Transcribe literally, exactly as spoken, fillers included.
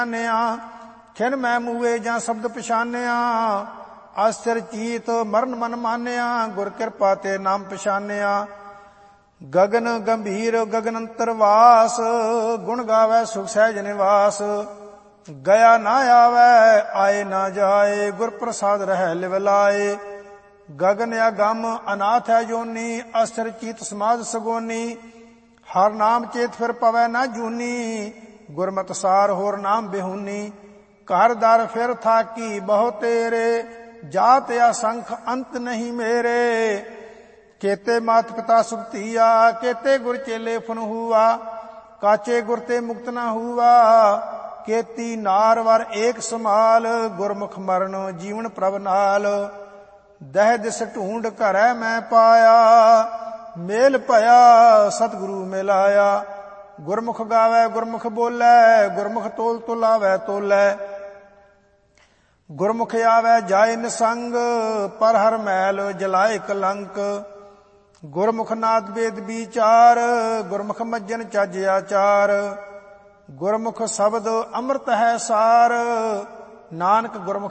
ਖਿਨ ਮੈਂ ਮੂਏ ਜਾਂ ਸ਼ਬਦ ਪਛਾਨਿਆ। ਆਸਚਰ ਚੀਤ ਮਰਨ ਮਨ ਮਾਨਿਆ, ਗੁਰ ਕਿਰਪਾ ਤੇ ਨਾਮ ਪਛਾਨਿਆ। ਗਗਨ ਗੰਭੀਰ ਗਗਨ ਅੰਤਰ ਵਾਸ, ਗੁਣ ਗਾਵੈ ਸੁਖ ਸਹਿਜ ਨਿਵਾਸ। ਗਿਆ ਨਾ ਆਵੈ ਆਏ ਨਾ ਜਾਏ, ਗੁਰ ਪ੍ਰਸਾਦ ਰਹਿ ਲਿਵ ਲਾਏ। ਗਗਨ ਅਗੰਮ ਅਨਾਥ ਹੈ ਜੋਨੀ, ਅਸਰ ਚੀਤ ਸਮਾਜ ਸਗੋਨੀ। ਹਰ ਨਾਮ ਚੇਤ ਫਿਰ ਪਵੈ ਨਾ ਜੂਨੀ, ਗੁਰਮਤਿ ਸਾਰ ਹੋਰ ਨਾਮ ਬਿਹੂਨੀ। ਘਰ ਦਰ ਫਿਰ ਥਾਕੀ ਬਹੁ ਤੇਰੇ, ਜਾਤ ਅਸੰਖ ਅੰਤ ਨਹੀਂ ਮੇਰੇ। ਕੇਤੇ ਮਾਤ ਪਿਤਾ ਸੁਖ ਧੀਆ, ਕੇਤੇ ਗੁਰ ਚੇਲੇ ਫੁਨ ਹੂਆ। ਕਾਚੇ ਗੁਰ ਤੇ ਮੁਕਤ ਨਾ ਹੂਆ, ਕੇਤੀ ਨਾਰ ਵਰ ਏਕ ਸਮਾਲ। ਗੁਰਮੁਖ ਮਰਨ ਜੀਵਨ ਪ੍ਰਭ ਨਾਲ, ਦਹਿ ਦਿਸ ਢੂੰਡ ਘਰੈ ਮੈਂ ਪਾਇਆ। ਮੇਲ ਭਇਆ ਸਤਿਗੁਰੂ ਮਿਲਾਇਆ। ਗੁਰਮੁਖ ਗਾਵੈ ਗੁਰਮੁਖ ਬੋਲੈ, ਗੁਰਮੁਖ ਤੋਲ ਤੁਲਾਵੈ ਤੋਲੈ। ਗੁਰਮੁਖ ਆਵੈ ਜਾਏ ਨਿਸੰਗ, ਪਰ ਹਰ ਮੈਲ ਜਲਾਏ ਕਲੰਕ। ਗੁਰਮੁਖ ਨਾਦ ਵੇਦ ਵਿਚਾਰ, ਗੁਰਮੁਖ ਮੱਜਨ ਚੱਜ ਆਚਾਰ। ਗੁਰਮੁਖ ਸ਼ਬਦ ਅੰਮ੍ਰਿਤ ਹੈ ਸਾਰ, ਨਾਨਕ ਗੁਰਮੁਖ